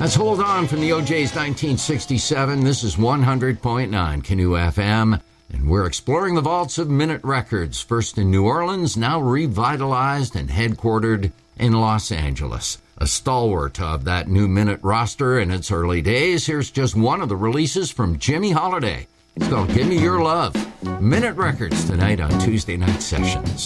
Let's Hold On from the OJ's 1967. This is 100.9 Canoe FM, and we're exploring the vaults of Minute Records, first in New Orleans, now revitalized and headquartered in Los Angeles. A stalwart of that new Minute roster in its early days, here's just one of the releases from Jimmy Holiday. It's called Give Me Your Love. Minute Records tonight on Tuesday Night Sessions.